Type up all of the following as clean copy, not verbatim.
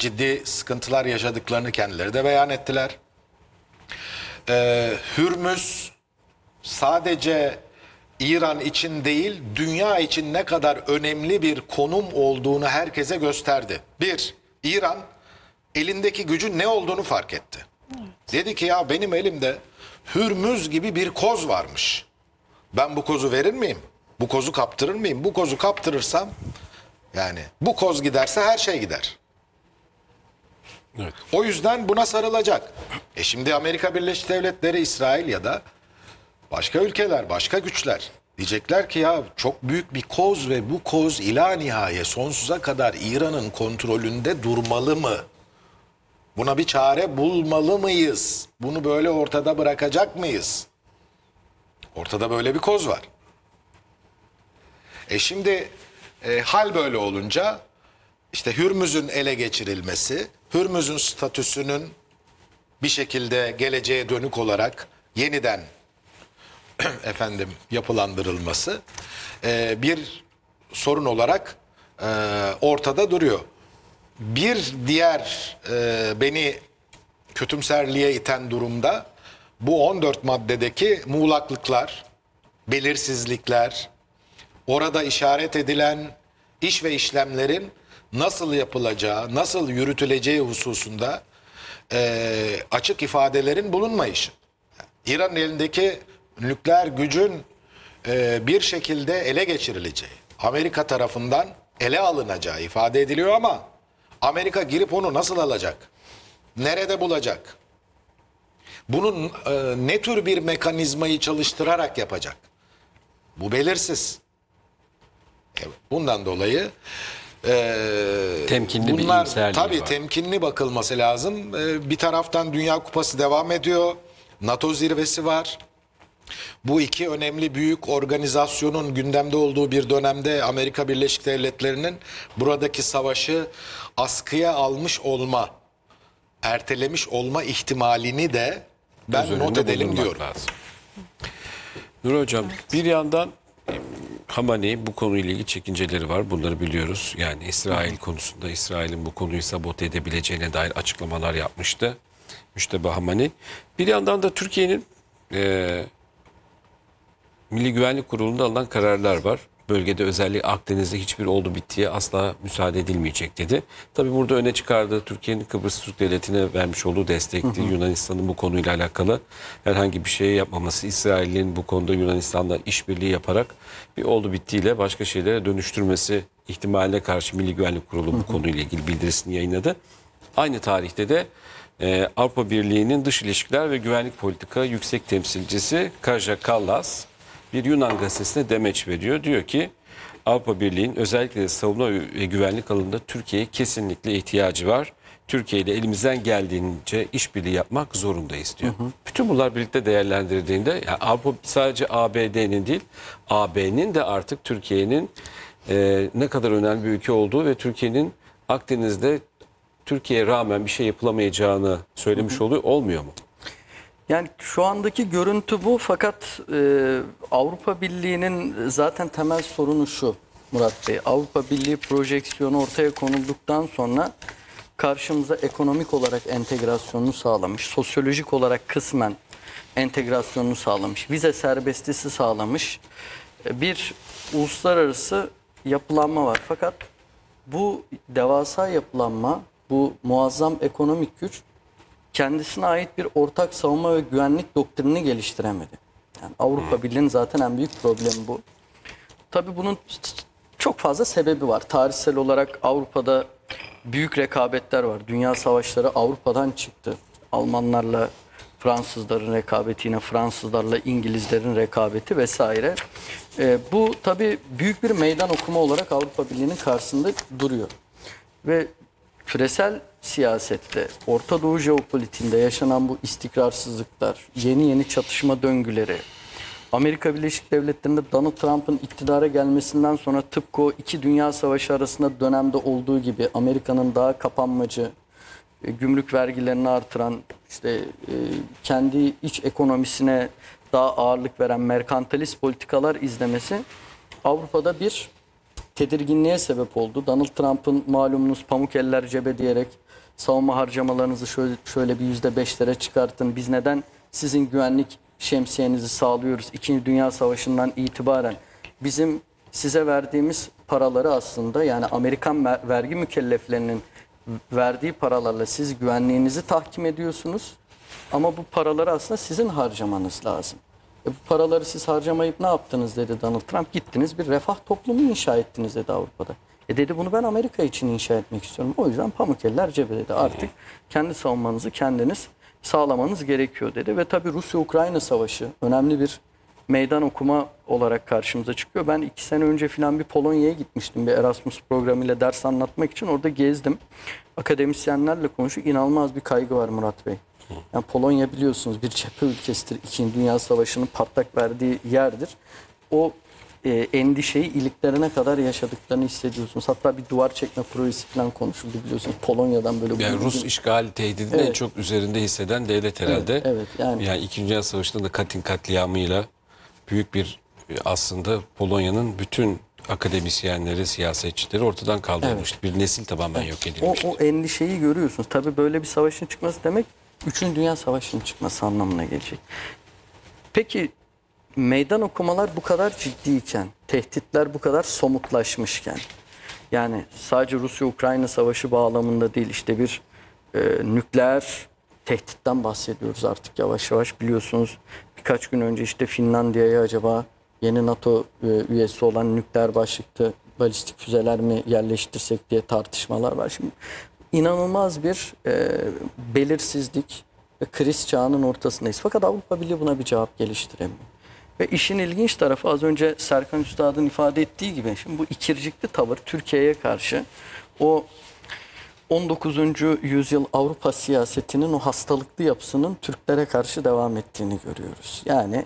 ciddi sıkıntılar yaşadıklarını kendileri de beyan ettiler. Hürmüz sadece İran için değil, dünya için ne kadar önemli bir konum olduğunu herkese gösterdi. Bir, İran elindeki gücün ne olduğunu fark etti. Dedi ki ya benim elimde Hürmüz gibi bir koz varmış. Ben bu kozu verir miyim? Bu kozu kaptırır mıyım? Bu kozu kaptırırsam yani bu koz giderse her şey gider. Evet. O yüzden buna sarılacak. Şimdi Amerika Birleşik Devletleri, İsrail ya da başka ülkeler, başka güçler diyecekler ki ya çok büyük bir koz ve bu koz ilanihaye sonsuza kadar İran'ın kontrolünde durmalı mı? Buna bir çare bulmalı mıyız? Bunu böyle ortada bırakacak mıyız? Ortada böyle bir koz var. Şimdi hal böyle olunca işte Hürmüz'ün ele geçirilmesi, Hürmüz'ün statüsünün bir şekilde geleceğe dönük olarak yeniden yapılandırılması bir sorun olarak ortada duruyor. Bir diğer beni kötümserliğe iten durumda bu 14 maddedeki muğlaklıklar, belirsizlikler, orada işaret edilen iş ve işlemlerin nasıl yapılacağı, nasıl yürütüleceği hususunda açık ifadelerin bulunmayışı. İran'ın elindeki nükleer gücün bir şekilde ele geçirileceği, Amerika tarafından ele alınacağı ifade ediliyor ama Amerika girip onu nasıl alacak? Nerede bulacak? Bunun ne tür bir mekanizmayı çalıştırarak yapacak? Bu belirsiz. Bundan dolayı temkinli bir bunlar iyimserliği tabii var. temkinli bakılması lazım. Bir taraftan Dünya Kupası devam ediyor. NATO zirvesi var. Bu iki önemli büyük organizasyonun gündemde olduğu bir dönemde Amerika Birleşik Devletleri'nin buradaki savaşı askıya almış olma, ertelemiş olma ihtimalini de ben Göz not önünde edelim bulundurmak diyorum. lazım. Nur Hocam, bir yandan Hamani bu konuyla ilgili çekinceleri var. Bunları biliyoruz. Yani İsrail konusunda İsrail'in bu konuyu sabote edebileceğine dair açıklamalar yapmıştı. Müşteba Hamani. Bir yandan da Türkiye'nin Milli Güvenlik Kurulu'nda alınan kararlar var. Bölgede özellikle Akdeniz'de hiçbir oldu bittiye asla müsaade edilmeyecek dedi. Tabii burada öne çıkardığı Türkiye'nin Kıbrıs Türk Devleti'ne vermiş olduğu destekti. Yunanistan'ın bu konuyla alakalı herhangi bir şey yapmaması, İsrail'in bu konuda Yunanistan'la işbirliği yaparak bir oldu bittiyle başka şeylere dönüştürmesi ihtimaline karşı Milli Güvenlik Kurulu bu konuyla ilgili bildirisini yayınladı. Aynı tarihte de Avrupa Birliği'nin dış ilişkiler ve güvenlik politika yüksek temsilcisi Kaja Kallas bir Yunan gazetesine demeç veriyor. Diyor ki Avrupa Birliği'nin özellikle de savunma ve güvenlik alanında Türkiye'ye kesinlikle ihtiyacı var. Türkiye ile elimizden geldiğince işbirliği yapmak zorundayız diyor. Bütün bunlar birlikte değerlendirdiğinde yani Avrupa sadece ABD'nin değil AB'nin de artık Türkiye'nin ne kadar önemli bir ülke olduğu ve Türkiye'nin Akdeniz'de Türkiye'ye rağmen bir şey yapılamayacağını söylemiş olmuyor mu? Yani şu andaki görüntü bu fakat Avrupa Birliği'nin zaten temel sorunu şu Murat Bey. Avrupa Birliği projeksiyonu ortaya konulduktan sonra karşımıza ekonomik olarak entegrasyonunu sağlamış, sosyolojik olarak kısmen entegrasyonunu sağlamış, vize serbestisi sağlamış bir uluslararası yapılanma var. Fakat bu devasa yapılanma, bu muazzam ekonomik güç kendisine ait bir ortak savunma ve güvenlik doktrinini geliştiremedi. Yani Avrupa Birliği'nin zaten en büyük problemi bu. Tabii bunun çok fazla sebebi var. Tarihsel olarak Avrupa'da büyük rekabetler var. Dünya savaşları Avrupa'dan çıktı. Almanlarla Fransızların rekabeti, yine Fransızlarla İngilizlerin rekabeti vesaire. Bu tabii büyük bir meydan okuma olarak Avrupa Birliği'nin karşısında duruyor. Ve küresel siyasette, Orta Doğu jeopolitiğinde yaşanan bu istikrarsızlıklar, yeni çatışma döngüleri, Amerika Birleşik Devletleri'nde Donald Trump'ın iktidara gelmesinden sonra tıpkı o iki dünya savaşı arasında dönemde olduğu gibi Amerika'nın daha kapanmacı, gümrük vergilerini artıran, kendi iç ekonomisine daha ağırlık veren merkantilist politikalar izlemesi Avrupa'da bir tedirginliğe sebep oldu. Donald Trump'ın malumunuz pamuk eller cebe diyerek savunma harcamalarınızı şöyle bir %5'lere çıkartın. Biz neden sizin güvenlik şemsiyenizi sağlıyoruz? İkinci Dünya Savaşı'ndan itibaren bizim size verdiğimiz paraları aslında, yani Amerikan vergi mükelleflerinin verdiği paralarla siz güvenliğinizi tahkim ediyorsunuz. Ama bu paraları aslında sizin harcamanız lazım. Bu paraları siz harcamayıp ne yaptınız dedi Donald Trump. Gittiniz bir refah toplumu inşa ettiniz dedi Avrupa'da. Dedi bunu ben Amerika için inşa etmek istiyorum. O yüzden pamuk eller cebe dedi. Artık kendi savunmanızı kendiniz sağlamanız gerekiyor dedi. Ve tabii Rusya-Ukrayna savaşı önemli bir meydan okuma olarak karşımıza çıkıyor. Ben 2 sene önce falan bir Polonya'ya gitmiştim. Bir Erasmus programıyla ders anlatmak için. Orada gezdim. Akademisyenlerle konuşup inanılmaz bir kaygı var Murat Bey. Yani Polonya biliyorsunuz bir cephe ülkesidir. İkinci Dünya Savaşı'nın patlak verdiği yerdir. O endişeyi iliklerine kadar yaşadıklarını hissediyorsunuz. Hatta bir duvar çekme projesi falan konuşuldu biliyorsunuz. Polonya'dan böyle... Yani Rus işgal tehdidini en çok üzerinde hisseden devlet herhalde. Evet, yani İkinci Dünya Savaşı'nda da Katyn katliamıyla büyük bir aslında Polonya'nın bütün akademisyenleri, siyasetçileri ortadan kaldırmıştı. Bir nesil tamamen yok edilmişti. O endişeyi görüyorsunuz. Tabii böyle bir savaşın çıkması demek 3. Dünya Savaşı'nın çıkması anlamına gelecek. Peki meydan okumalar bu kadar ciddiyken, tehditler bu kadar somutlaşmışken, yani sadece Rusya-Ukrayna savaşı bağlamında değil, işte bir nükleer tehditten bahsediyoruz artık yavaş yavaş. Biliyorsunuz birkaç gün önce işte Finlandiya'ya acaba yeni NATO üyesi olan nükleer başlıklı balistik füzeler mi yerleştirsek diye tartışmalar var. Şimdi inanılmaz bir belirsizlik ve kriz çağının ortasındayız. Fakat Avrupa Birliği buna bir cevap geliştiremiyor. Ve işin ilginç tarafı az önce Serkan Üstad'ın ifade ettiği gibi şimdi bu ikircikli tavır Türkiye'ye karşı o 19. yüzyıl Avrupa siyasetinin o hastalıklı yapısının Türklere karşı devam ettiğini görüyoruz. Yani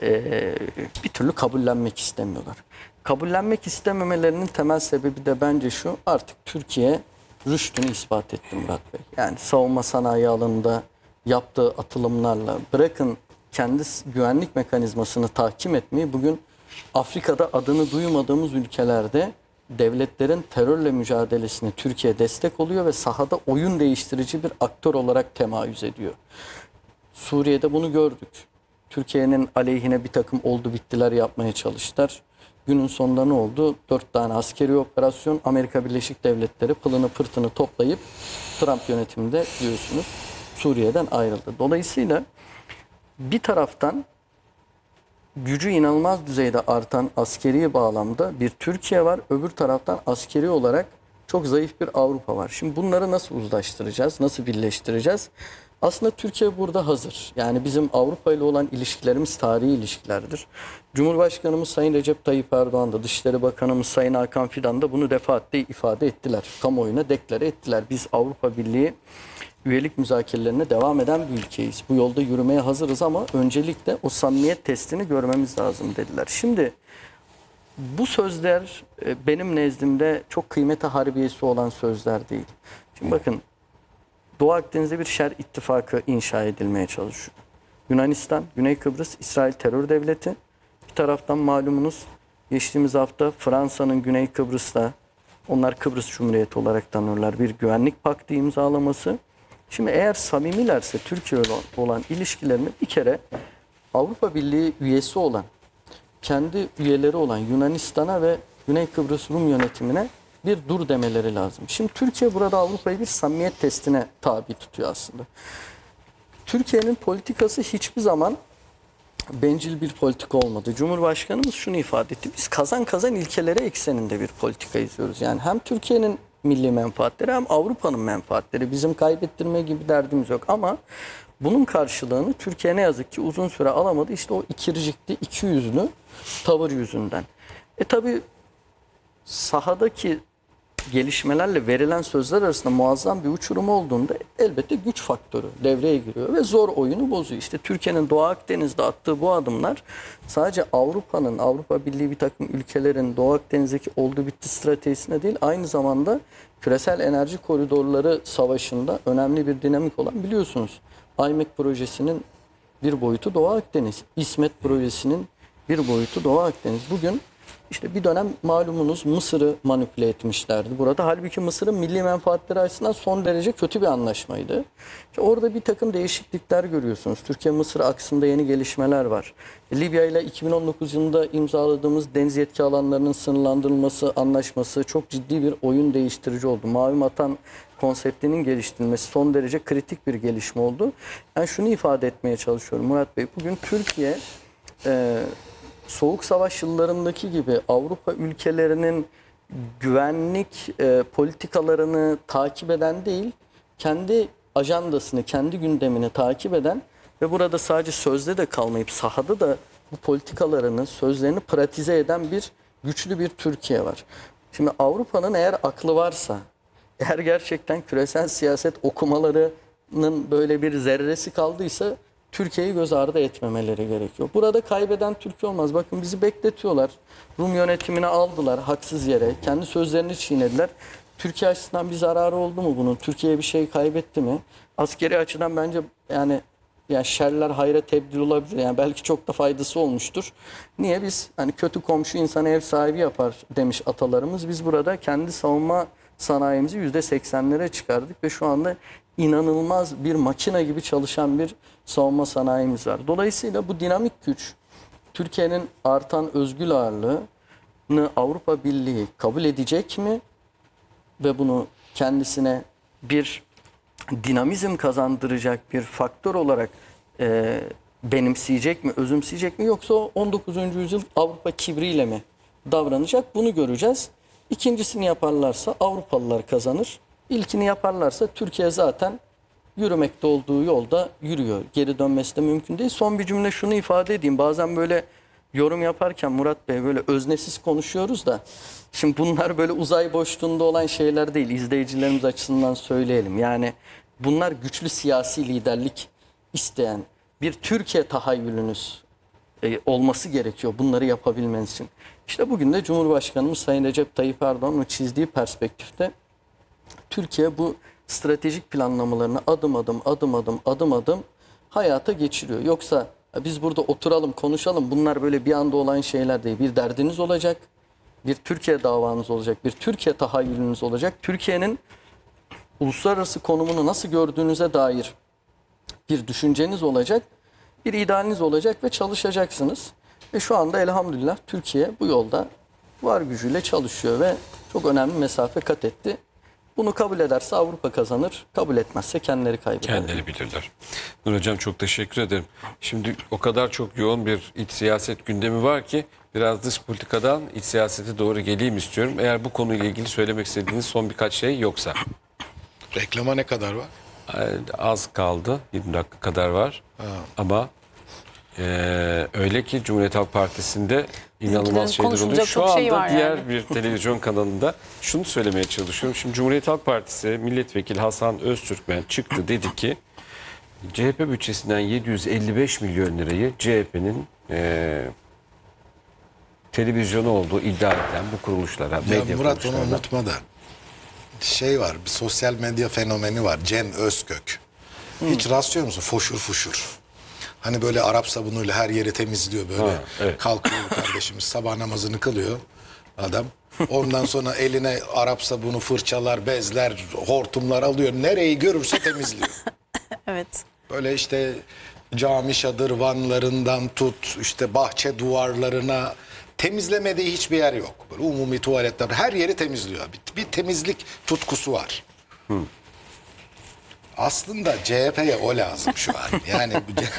bir türlü kabullenmek istemiyorlar. Kabullenmek istememelerinin temel sebebi de bence şu: artık Türkiye rüştünü ispat etti Murat Bey. Yani savunma sanayi alanında yaptığı atılımlarla, bırakın kendi güvenlik mekanizmasını tahkim etmeyi, bugün Afrika'da adını duymadığımız ülkelerde devletlerin terörle mücadelesine Türkiye destek oluyor ve sahada oyun değiştirici bir aktör olarak temayüz ediyor. Suriye'de bunu gördük. Türkiye'nin aleyhine bir takım oldu bittiler yapmaya çalıştılar. Günün sonunda ne oldu? 4 tane askeri operasyon, Amerika Birleşik Devletleri pılını pırtını toplayıp Trump yönetiminde biliyorsunuz Suriye'den ayrıldı. Dolayısıyla bir taraftan gücü inanılmaz düzeyde artan askeri bağlamda bir Türkiye var. Öbür taraftan askeri olarak çok zayıf bir Avrupa var. Şimdi bunları nasıl uzlaştıracağız? Nasıl birleştireceğiz? Aslında Türkiye burada hazır. Yani bizim Avrupa ile olan ilişkilerimiz tarihi ilişkilerdir. Cumhurbaşkanımız Sayın Recep Tayyip Erdoğan da, Dışişleri Bakanımız Sayın Hakan Fidan da bunu defaatle ifade ettiler. Kamuoyuna deklare ettiler. Biz Avrupa Birliği üyelik müzakerelerine devam eden bir ülkeyiz. Bu yolda yürümeye hazırız ama öncelikle o samimiyet testini görmemiz lazım dediler. Şimdi bu sözler benim nezdimde çok kıymete harbiyesi olan sözler değil. Şimdi bakın, Doğu Akdeniz'de bir şer ittifakı inşa edilmeye çalışıyor. Yunanistan, Güney Kıbrıs, İsrail terör devleti. Bir taraftan malumunuz geçtiğimiz hafta Fransa'nın Güney Kıbrıs'ta, onlar Kıbrıs Cumhuriyeti olarak tanırlar, bir güvenlik paktı imzalaması. Şimdi eğer samimilerse Türkiye olan ilişkilerini bir kere Avrupa Birliği üyesi olan, kendi üyeleri olan Yunanistan'a ve Güney Kıbrıs Rum yönetimine bir dur demeleri lazım. Şimdi Türkiye burada Avrupa'yı bir samimiyet testine tabi tutuyor aslında. Türkiye'nin politikası hiçbir zaman bencil bir politika olmadı. Cumhurbaşkanımız şunu ifade etti: biz kazan kazan ilkeleri ekseninde bir politika izliyoruz. Yani hem Türkiye'nin milli menfaatleri hem Avrupa'nın menfaatleri. Bizim kaybettirme gibi derdimiz yok ama bunun karşılığını Türkiye ne yazık ki uzun süre alamadı. İşte o ikircikli, ikiyüzlü tavır yüzünden. Tabii sahadaki gelişmelerle verilen sözler arasında muazzam bir uçurum olduğunda elbette güç faktörü devreye giriyor ve zor oyunu bozuyor. İşte Türkiye'nin Doğu Akdeniz'de attığı bu adımlar sadece Avrupa'nın, Avrupa Birliği bir takım ülkelerin Doğu Akdeniz'deki oldu bitti stratejisine değil, aynı zamanda küresel enerji koridorları savaşında önemli bir dinamik olan, biliyorsunuz, IMEC projesinin bir boyutu Doğu Akdeniz, İsmet projesinin bir boyutu Doğu Akdeniz. Bugün İşte bir dönem malumunuz Mısır'ı manipüle etmişlerdi burada. Halbuki Mısır'ın milli menfaatleri açısından son derece kötü bir anlaşmaydı. İşte orada bir takım değişiklikler görüyorsunuz. Türkiye-Mısır aksında yeni gelişmeler var. Libya ile 2019 yılında imzaladığımız deniz yetki alanlarının sınırlandırılması anlaşması çok ciddi bir oyun değiştirici oldu. Mavi vatan konseptinin geliştirilmesi son derece kritik bir gelişme oldu. Ben şunu ifade etmeye çalışıyorum Murat Bey. Bugün Türkiye Soğuk Savaş yıllarındaki gibi Avrupa ülkelerinin güvenlik politikalarını takip eden değil, kendi ajandasını, kendi gündemini takip eden ve burada sadece sözde de kalmayıp sahada da bu politikalarını, sözlerini pratize eden bir güçlü bir Türkiye var. Şimdi Avrupa'nın eğer aklı varsa, eğer gerçekten küresel siyaset okumalarının böyle bir zerresi kaldıysa Türkiye'yi göz ardı etmemeleri gerekiyor. Burada kaybeden Türkiye olmaz. Bakın bizi bekletiyorlar. Rum yönetimini aldılar haksız yere. Kendi sözlerini çiğnediler. Türkiye açısından bir zararı oldu mu bunun? Türkiye bir şey kaybetti mi? Askeri açıdan bence yani şerler hayra tebdil olabilir. Yani belki çok da faydası olmuştur. Niye biz hani kötü komşu insanı ev sahibi yapar demiş atalarımız. Biz burada kendi savunma sanayimizi %80'lere çıkardık ve şu anda inanılmaz bir makine gibi çalışan bir savunma sanayimiz var. Dolayısıyla bu dinamik güç Türkiye'nin artan özgül ağırlığını Avrupa Birliği kabul edecek mi? Ve bunu kendisine bir dinamizm kazandıracak bir faktör olarak benimseyecek mi, özümseyecek mi? Yoksa o 19. yüzyıl Avrupa kibriyle mi davranacak? Bunu göreceğiz. İkincisini yaparlarsa Avrupalılar kazanır. İlkini yaparlarsa Türkiye zaten yürümekte olduğu yolda yürüyor. Geri dönmesi de mümkün değil. Son bir cümle şunu ifade edeyim. Bazen böyle yorum yaparken Murat Bey böyle öznesiz konuşuyoruz da şimdi bunlar böyle uzay boşluğunda olan şeyler değil. İzleyicilerimiz açısından söyleyelim. Yani bunlar güçlü siyasi liderlik isteyen bir Türkiye tahayyülünüz olması gerekiyor bunları yapabilmeniz için. İşte bugün de Cumhurbaşkanımız Sayın Recep Tayyip Erdoğan'ın çizdiği perspektifte Türkiye bu stratejik planlamalarını adım adım hayata geçiriyor. Yoksa biz burada oturalım, konuşalım. Bunlar böyle bir anda olan şeyler değil. Bir derdiniz olacak, bir Türkiye davanız olacak, bir Türkiye tahayyülünüz olacak. Türkiye'nin uluslararası konumunu nasıl gördüğünüze dair bir düşünceniz olacak, bir idealiniz olacak ve çalışacaksınız. Ve şu anda elhamdülillah Türkiye bu yolda var gücüyle çalışıyor ve çok önemli mesafe kat etti. Bunu kabul ederse Avrupa kazanır, kabul etmezse kendileri kaybeder. Kendileri bilirler. Nur Hocam çok teşekkür ederim. Şimdi o kadar çok yoğun bir iç siyaset gündemi var ki biraz dış politikadan iç siyasete doğru geleyim istiyorum. Eğer bu konuyla ilgili söylemek istediğiniz son birkaç şey yoksa. Reklama ne kadar var? Az kaldı. 20 dakika kadar var. Ama öyle ki Cumhuriyet Halk Partisi'nde inanılmaz şeyler oluyor. Konuşulacak Şu çok şey anda var diğer yani. bir televizyon kanalında şunu söylemeye çalışıyorum. Şimdi Cumhuriyet Halk Partisi Milletvekili Hasan Öztürkmen çıktı, dedi ki CHP bütçesinden 755 milyon lirayı CHP'nin televizyonu olduğu iddia edilen bu kuruluşlara, Ya medya Murat onu kuruluşlarına. unutma da. Şey var, bir sosyal medya fenomeni var. Cem Özkök. Hiç rastlıyor musun? Foşur fuşur. Hani böyle Arap sabunuyla her yeri temizliyor böyle. Ha, evet. Kalkıyor kardeşimiz sabah namazını kılıyor adam. Ondan sonra eline Arap sabunu, fırçalar, bezler, hortumlar alıyor. Nereyi görürse temizliyor. Evet. Böyle işte cami şadırvanlarından tut, işte bahçe duvarlarına temizlemediği hiçbir yer yok. Böyle umumi tuvaletler, her yeri temizliyor. Bir temizlik tutkusu var. Aslında CHP'ye o lazım şu an. Yani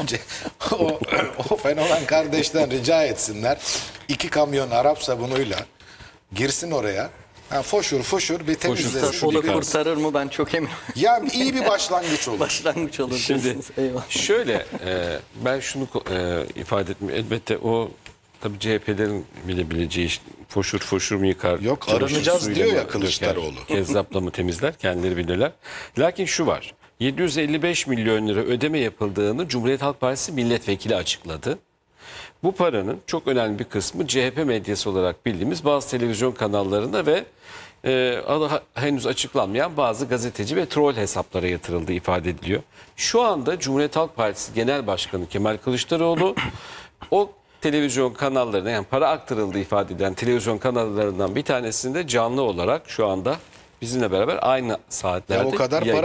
o fenomen kardeşten rica etsinler. 2 kamyon Arap sabunuyla girsin oraya. Ha, foşur foşur bir temizlesin. O da kurtarır mı ben çok eminim. Ya iyi bir başlangıç olur. Başlangıç olur. Şimdi diyorsunuz. Eyvallah. şöyle ben şunu ifade etmiyorum. Elbette o tabii CHP'lerin bilebileceği iş, foşur foşur mu yıkar? Yok, çamaşır aranacağız suyuyla diyor ya mı Kılıçdaroğlu. döker, Kezzapla mı temizler? Kendileri bilirler. Lakin şu var. 755 milyon lira ödeme yapıldığını Cumhuriyet Halk Partisi milletvekili açıkladı. Bu paranın çok önemli bir kısmı CHP medyası olarak bildiğimiz bazı televizyon kanallarında ve adı henüz açıklanmayan bazı gazeteci ve troll hesaplara yatırıldığı ifade ediliyor. Şu anda Cumhuriyet Halk Partisi Genel Başkanı Kemal Kılıçdaroğlu o televizyon kanallarına, yani para aktarıldığı ifade eden televizyon kanallarından bir tanesinde canlı olarak şu anda bizimle beraber aynı saatlerde Ya o kadar yayın- para